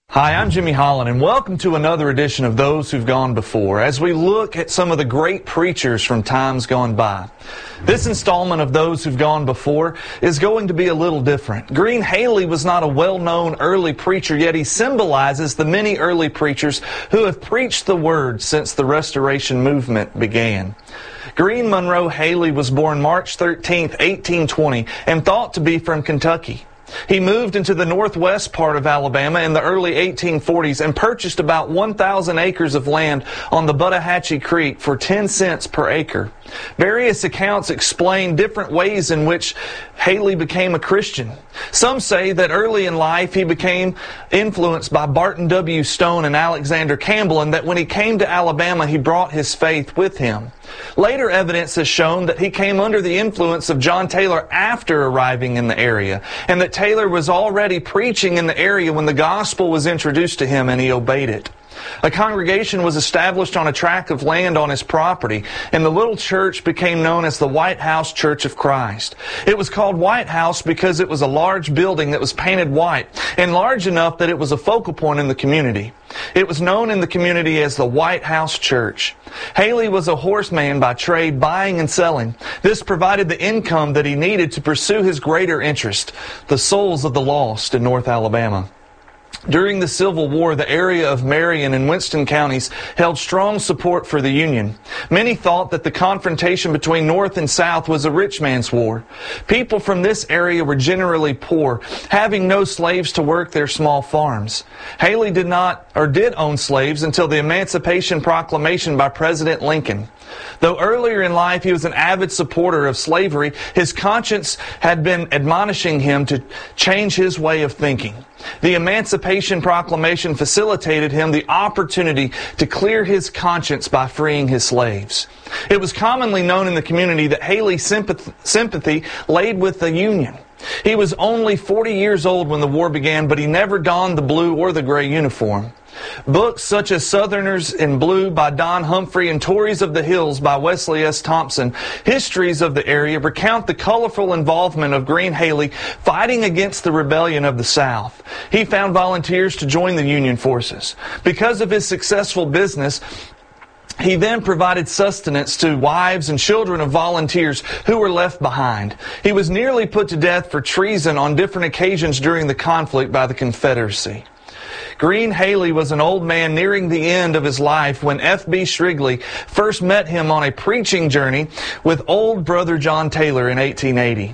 Hi, I'm Jimmy Holland, and welcome to another edition of Those Who've Gone Before, as we look at some of the great preachers from times gone by. This installment of Those Who've Gone Before is going to be a little different. Green Haley was not a well-known early preacher, yet he symbolizes the many early preachers who have preached the Word since the Restoration movement began. Green Monroe Haley was born March 13, 1820, and thought to be from Kentucky. He moved into the northwest part of Alabama in the early 1840s and purchased about 1,000 acres of land on the Buttahatchee Creek for 10 cents per acre. Various accounts explain different ways in which Haley became a Christian. Some say that early in life he became influenced by Barton W. Stone and Alexander Campbell, and that when he came to Alabama he brought his faith with him. Later evidence has shown that he came under the influence of John Taylor after arriving in the area, and that Taylor was already preaching in the area when the gospel was introduced to him and he obeyed it. A congregation was established on a tract of land on his property, and the little church became known as the White House Church of Christ. It was called White House because it was a large building that was painted white, and large enough that it was a focal point in the community. It was known in the community as the White House Church. Haley was a horseman by trade, buying and selling. This provided the income that he needed to pursue his greater interest, the souls of the lost in North Alabama. During the Civil War, the area of Marion and Winston counties held strong support for the Union. Many thought that the confrontation between North and South was a rich man's war. People from this area were generally poor, having no slaves to work their small farms. Haley did own slaves until the Emancipation Proclamation by President Lincoln. Though earlier in life he was an avid supporter of slavery, his conscience had been admonishing him to change his way of thinking. The Emancipation Proclamation facilitated him the opportunity to clear his conscience by freeing his slaves. It was commonly known in the community that Haley's sympathy laid with the Union. He was only 40 years old when the war began, but he never donned the blue or the gray uniform. Books such as Southerners in Blue by Don Humphrey and Tories of the Hills by Wesley S. Thompson, histories of the area, recount the colorful involvement of Green Haley fighting against the rebellion of the South. He found volunteers to join the Union forces. Because of his successful business, he then provided sustenance to wives and children of volunteers who were left behind. He was nearly put to death for treason on different occasions during the conflict by the Confederacy. Green Haley was an old man nearing the end of his life when F.B. Shrigley first met him on a preaching journey with old brother John Taylor in 1880.